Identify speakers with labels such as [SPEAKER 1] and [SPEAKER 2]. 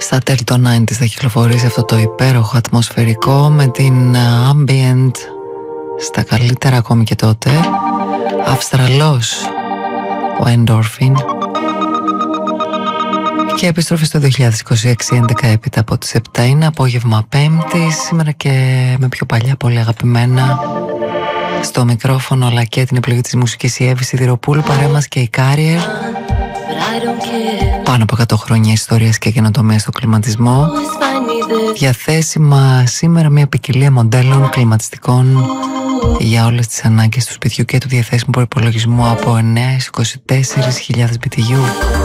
[SPEAKER 1] Στα τέλη των 90's θα κυκλοφορήσει αυτό το υπέροχο ατμοσφαιρικό με την ambient στα καλύτερα ακόμη και τότε. Αυστραλός ο Endorphin. Και επιστροφή στο 2026, 11 έπειτα από τις 7. Είναι απόγευμα Πέμπτη, σήμερα και με πιο παλιά πολύ αγαπημένα στο μικρόφωνο αλλά και την επιλογή της μουσικής η Εύη Σιδηροπούλου, παρέα μας και η Carrier. Πάνω από 100 χρόνια ιστορίας και καινοτομίας στο κλιματισμό. Διαθέσιμα σήμερα μια ποικιλία μοντέλων κλιματιστικών για όλες τις ανάγκες του σπιτιού και του διαθέσιμου προϋπολογισμού από 9-24.000 BTU.